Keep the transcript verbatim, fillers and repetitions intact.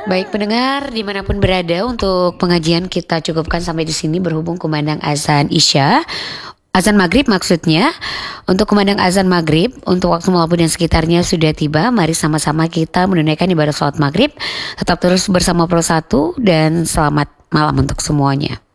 Baik pendengar dimanapun berada, untuk pengajian kita cukupkan sampai di sini berhubung kumandang azan Isya, azan maghrib maksudnya. Untuk kumandang azan maghrib untuk waktu Melabu dan sekitarnya sudah tiba. Mari sama-sama kita menunaikan ibadah sholat maghrib. Tetap terus bersama Pro satu dan selamat malam untuk semuanya.